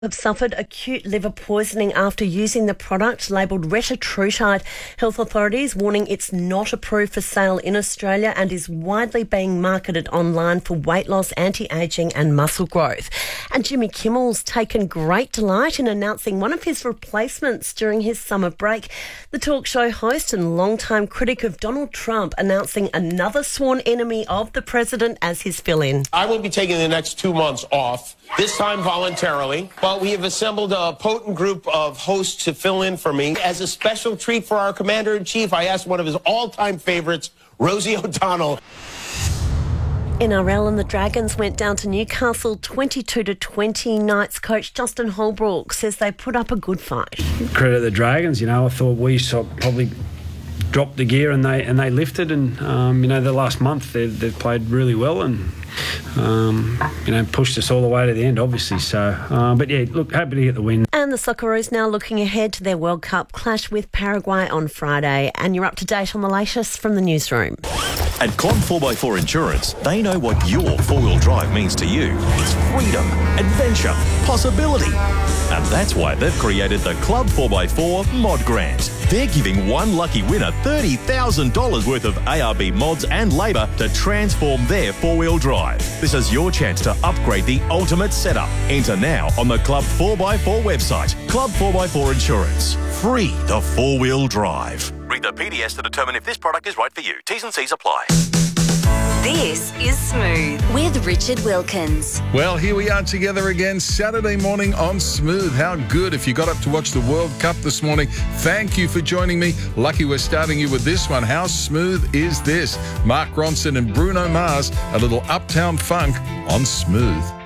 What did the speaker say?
Have suffered acute liver poisoning after using the product labelled retatrutide. Health authorities warning it's not approved for sale in Australia and is widely being marketed online for weight loss, anti-ageing and muscle growth. And Jimmy Kimmel's taken great delight in announcing one of his replacements during his summer break. The talk show host and longtime critic of Donald Trump announcing another sworn enemy of the president as his fill-in. I will be taking the next 2 months off, this time voluntarily. But we have assembled a potent group of hosts to fill in for me. As a special treat for our Commander-in-Chief, I asked one of his all-time favorites, Rosie O'Donnell. NRL and the Dragons went down to Newcastle 22-20. Knights coach Justin Holbrook says they put up a good fight. Credit the Dragons, I thought we probably dropped the gear and they lifted, and the last month they've played really well and pushed us all the way to the end, obviously. So, happy to get the win. And the Socceroos now looking ahead to their World Cup clash with Paraguay on Friday. And you're up to date on the latest from the newsroom. At Club 4x4 Insurance, they know what your four-wheel drive means to you. It's freedom, adventure, possibility. And that's why they've created the Club 4x4 Mod Grant. They're giving one lucky winner $30,000 worth of ARB mods and labour to transform their four-wheel drive. This is your chance to upgrade the ultimate setup. Enter now on the Club 4x4 website. Club 4x4 Insurance. Free the four-wheel drive. Read the PDS to determine if this product is right for you. T's and C's apply. This is Smooth with Richard Wilkins. Well, here we are together again Saturday morning on Smooth. How good if you got up to watch the World Cup this morning. Thank you for joining me. Lucky we're starting you with this one. How smooth is this? Mark Ronson and Bruno Mars, a little Uptown Funk on Smooth.